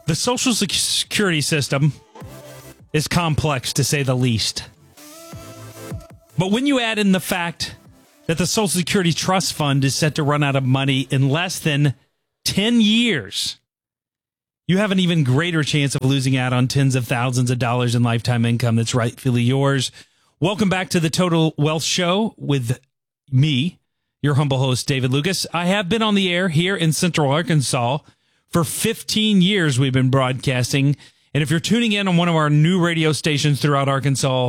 The Social Security system is complex, to say the least. But when you add in the fact that the Social Security Trust Fund is set to run out of money in less than 10 years, you have an even greater chance of losing out on tens of thousands of dollars in lifetime income that's rightfully yours. Welcome back to the Total Wealth Show with me, your humble host, David Lucas. I have been on the air here in Central Arkansas for 15 years. We've been broadcasting. And if you're tuning in on one of our new radio stations throughout Arkansas,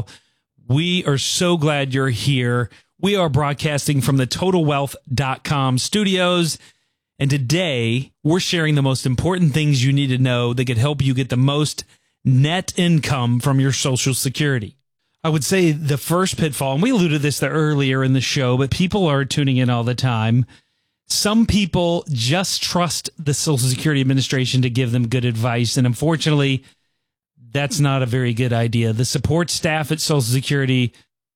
we are so glad you're here. We are broadcasting from the TotalWealth.com studios. And today, we're sharing the most important things you need to know that could help you get the most net income from your Social Security. I would say the first pitfall, and we alluded to this earlier in the show, but people are tuning in all the time. Some people just trust the Social Security Administration to give them good advice, and unfortunately, that's not a very good idea. The support staff at Social Security,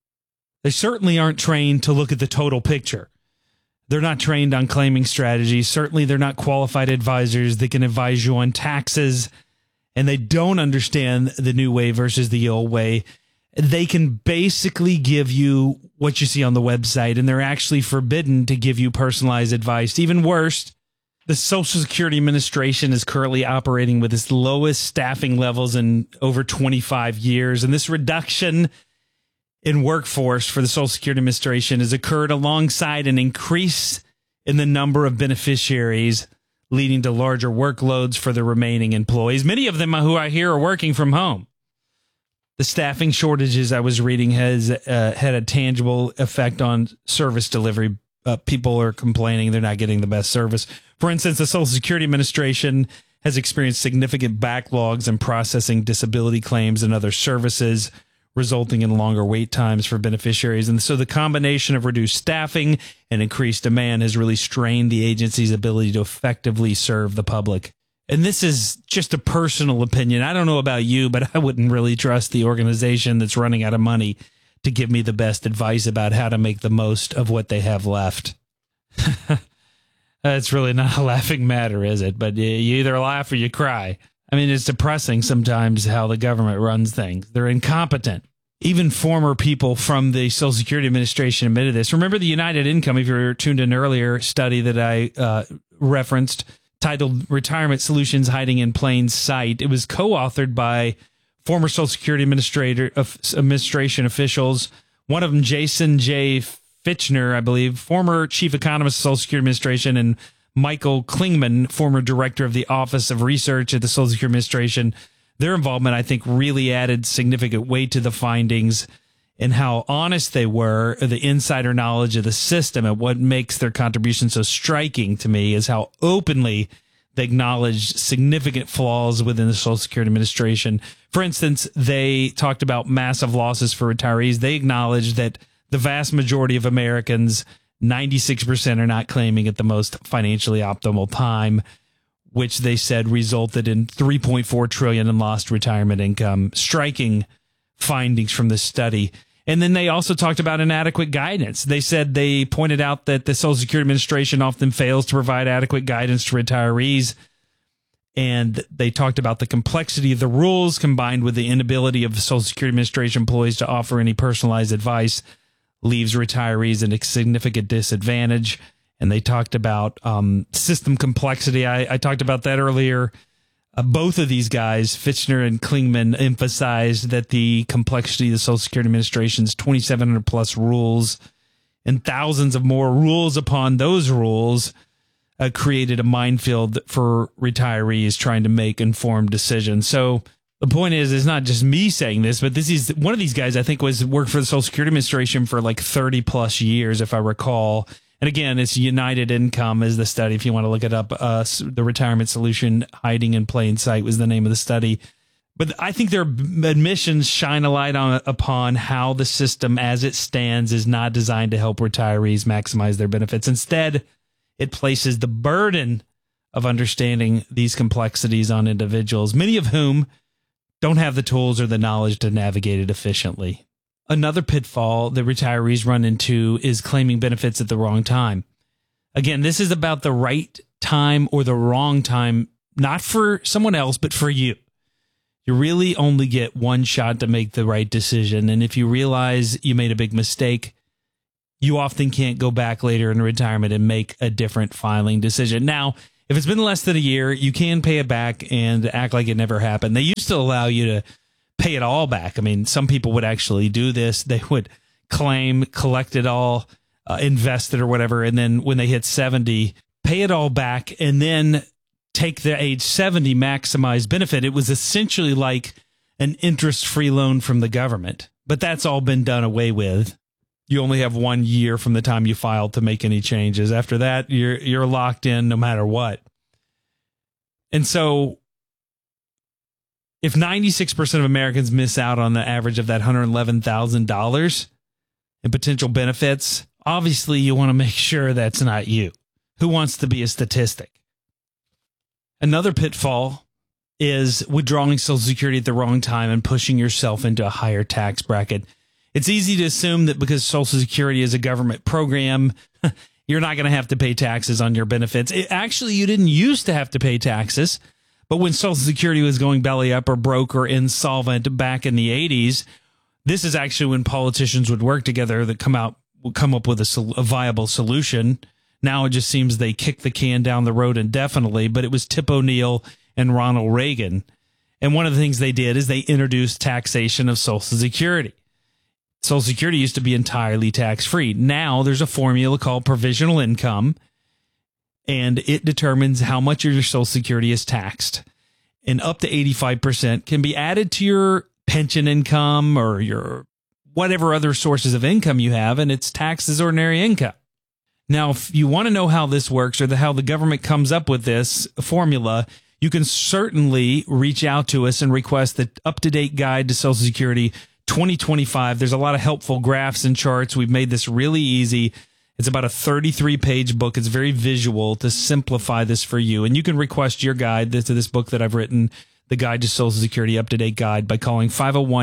they certainly aren't trained to look at the total picture. They're not trained on claiming strategies. Certainly, they're not qualified advisors that can advise you on taxes, and they don't understand the new way versus the old way. They can basically give you what you see on the website, and they're actually forbidden to give you personalized advice. Even worse, the Social Security Administration is currently operating with its lowest staffing levels in over 25 years, and this reduction in workforce for the Social Security Administration has occurred alongside an increase in the number of beneficiaries, leading to larger workloads for the remaining employees. Many of them who I hear are working from home. The staffing shortages I was reading has had a tangible effect on service delivery. People are complaining they're not getting the best service. For instance, the Social Security Administration has experienced significant backlogs in processing disability claims and other services, resulting in longer wait times for beneficiaries. And so the combination of reduced staffing and increased demand has really strained the agency's ability to effectively serve the public. And this is just a personal opinion. I don't know about you, but I wouldn't really trust the organization that's running out of money to give me the best advice about how to make the most of what they have left. It's really not a laughing matter, is it? But you either laugh or you cry. I mean, it's depressing sometimes how the government runs things. They're incompetent. Even former people from the Social Security Administration admitted this. Remember the United Income, if you were tuned in earlier, study that I referenced, titled Retirement Solutions Hiding in Plain Sight. It was co-authored by former Social Security Administration officials. One of them, Jason J. Fitchner, I believe, former chief economist of Social Security Administration, and Michael Klingman, former director of the Office of Research at the Social Security Administration. Their involvement, I think, really added significant weight to the findings and how honest they were, the insider knowledge of the system. And what makes their contribution so striking to me is how openly they acknowledged significant flaws within the Social Security Administration. For instance, they talked about massive losses for retirees. They acknowledged that the vast majority of Americans, 96%, are not claiming at the most financially optimal time, which they said resulted in $3.4 trillion in lost retirement income. Striking findings from this study. And then they also talked about inadequate guidance. They said they pointed out that the Social Security Administration often fails to provide adequate guidance to retirees. And they talked about the complexity of the rules combined with the inability of Social Security Administration employees to offer any personalized advice leaves retirees at a significant disadvantage. And they talked about system complexity. I talked about that earlier. Both of these guys, Fitchner and Klingman, emphasized that the complexity of the Social Security Administration's 2,700 plus rules and thousands of more rules upon those rules created a minefield for retirees trying to make informed decisions. So the point is, it's not just me saying this, but this is one of these guys, I think, worked for the Social Security Administration for like 30 plus years, if I recall. And again, it's United Income is the study. If you want to look it up, the Retirement Solution Hiding in Plain Sight was the name of the study. But I think their admissions shine a light upon how the system as it stands is not designed to help retirees maximize their benefits. Instead, it places the burden of understanding these complexities on individuals, many of whom don't have the tools or the knowledge to navigate it efficiently. Another pitfall that retirees run into is claiming benefits at the wrong time. Again, this is about the right time or the wrong time, not for someone else, but for you. You really only get one shot to make the right decision. And if you realize you made a big mistake, you often can't go back later in retirement and make a different filing decision. Now, if it's been less than a year, you can pay it back and act like it never happened. They used to allow you to pay it all back. I mean, some people would actually do this. They would claim, collect it all, invest it or whatever, and then when they hit 70, pay it all back, and then take the age 70 maximized benefit. It was essentially like an interest-free loan from the government, but that's all been done away with. You only have 1 year from the time you filed to make any changes. After that, you're locked in no matter what. And so if 96% of Americans miss out on the average of that $111,000 in potential benefits, obviously you want to make sure that's not you. Who wants to be a statistic? Another pitfall is withdrawing Social Security at the wrong time and pushing yourself into a higher tax bracket. It's easy to assume that because Social Security is a government program, you're not going to have to pay taxes on your benefits. Actually, you didn't used to have to pay taxes, but when Social Security was going belly up or broke or insolvent back in the 80s, this is actually when politicians would work together that come up with a viable solution. Now it just seems they kick the can down the road indefinitely, but it was Tip O'Neill and Ronald Reagan. And one of the things they did is they introduced taxation of Social Security. Social Security used to be entirely tax-free. Now there's a formula called provisional income, and it determines how much of your Social Security is taxed. And up to 85% can be added to your pension income or your whatever other sources of income you have, and it's taxed as ordinary income. Now, if you want to know how this works or how the government comes up with this formula, you can certainly reach out to us and request the up-to-date guide to Social Security 2025. There's a lot of helpful graphs and charts. We've made this really easy. It's about a 33-page book. It's very visual to simplify this for you. And you can request your guide to this book that I've written, the Guide to Social Security Up-to-Date Guide, by calling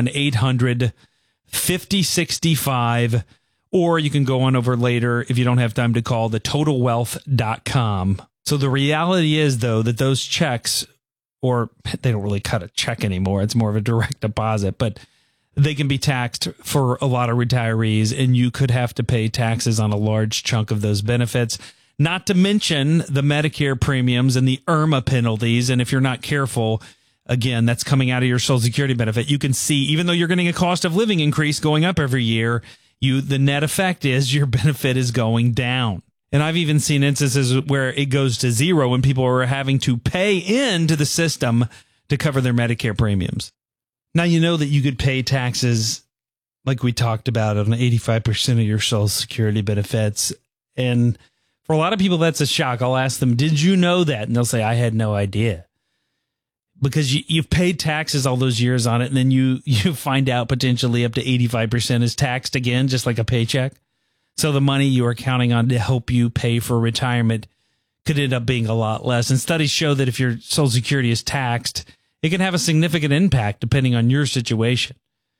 501-800-5065. Or you can go on over later if you don't have time to call the totalwealth.com. So the reality is, though, that those checks, or they don't really cut a check anymore. It's more of a direct deposit, but they can be taxed for a lot of retirees, and you could have to pay taxes on a large chunk of those benefits, not to mention the Medicare premiums and the IRMAA penalties. And if you're not careful, again, that's coming out of your Social Security benefit. You can see, even though you're getting a cost of living increase going up every year, the net effect is your benefit is going down. And I've even seen instances where it goes to zero when people are having to pay into the system to cover their Medicare premiums. Now, you know that you could pay taxes, like we talked about, on 85% of your Social Security benefits. And for a lot of people, that's a shock. I'll ask them, did you know that? And they'll say, I had no idea. Because you've paid taxes all those years on it, and then you find out potentially up to 85% is taxed again, just like a paycheck. So the money you are counting on to help you pay for retirement could end up being a lot less. And studies show that if your Social Security is taxed, it can have a significant impact depending on your situation.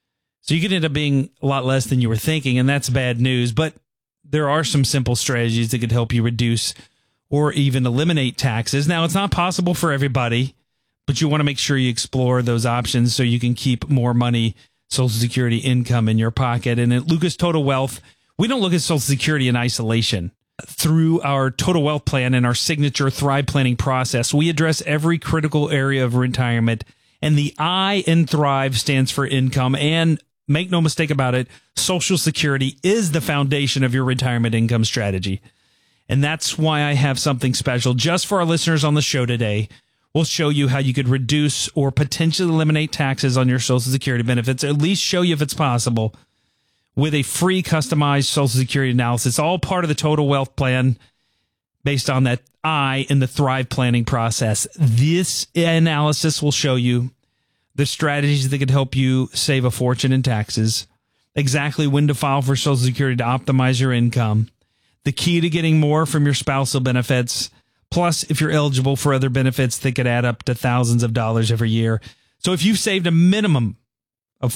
So you could end up being a lot less than you were thinking, and that's bad news. But there are some simple strategies that could help you reduce or even eliminate taxes. Now, it's not possible for everybody, but you want to make sure you explore those options so you can keep more money, Social Security income in your pocket. And at Lucas Total Wealth, we don't look at Social Security in isolation. Through our Total Wealth Plan and our signature Thrive planning process, we address every critical area of retirement. And the I in Thrive stands for income. And make no mistake about it, Social Security is the foundation of your retirement income strategy. And that's why I have something special just for our listeners on the show today. We'll show you how you could reduce or potentially eliminate taxes on your Social Security benefits, or at least show you if it's possible, with a free customized Social Security analysis, all part of the Total Wealth Plan based on that I in the Thrive planning process. This analysis will show you the strategies that could help you save a fortune in taxes, exactly when to file for Social Security to optimize your income, the key to getting more from your spousal benefits, plus if you're eligible for other benefits that could add up to thousands of dollars every year. So if you've saved a minimum of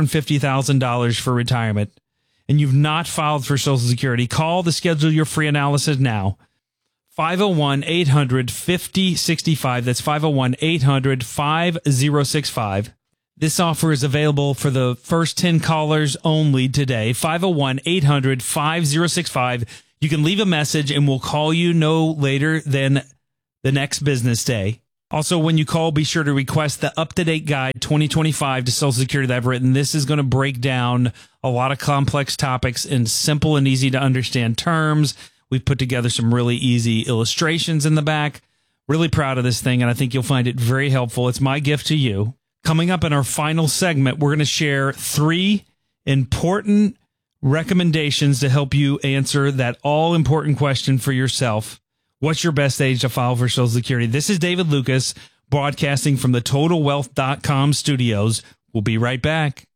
$250,000 for retirement and you've not filed for Social Security, call to schedule your free analysis now. 501-800-5065. That's 501-800-5065. This offer is available for the first 10 callers only today. 501-800-5065. You can leave a message and we'll call you no later than the next business day. Also, when you call, be sure to request the up-to-date guide 2025 to Social Security that I've written. This is going to break down a lot of complex topics in simple and easy to understand terms. We've put together some really easy illustrations in the back. Really proud of this thing, and I think you'll find it very helpful. It's my gift to you. Coming up in our final segment, we're going to share 3 important recommendations to help you answer that all-important question for yourself. What's your best age to file for Social Security? This is David Lucas, broadcasting from the TotalWealth.com studios. We'll be right back.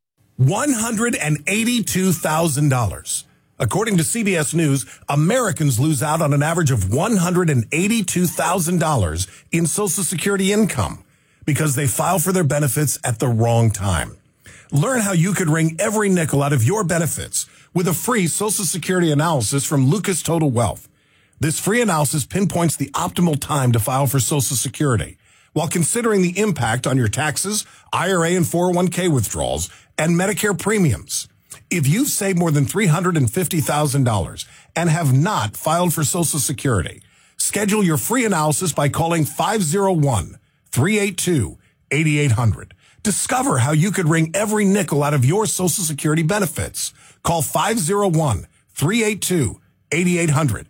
$182,000. According to CBS News, Americans lose out on an average of $182,000 in Social Security income because they file for their benefits at the wrong time. Learn how you could wring every nickel out of your benefits with a free Social Security analysis from Lucas Total Wealth. This free analysis pinpoints the optimal time to file for Social Security while considering the impact on your taxes, IRA and 401k withdrawals, and Medicare premiums. If you've saved more than $350,000 and have not filed for Social Security, schedule your free analysis by calling 501-382-8800. Discover how you could wring every nickel out of your Social Security benefits. Call 501-382-8800.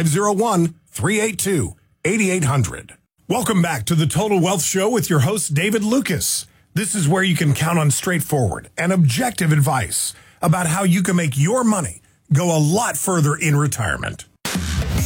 501-382-8800. Welcome back to the Total Wealth Show with your host, David Lucas. This is where you can count on straightforward and objective advice about how you can make your money go a lot further in retirement.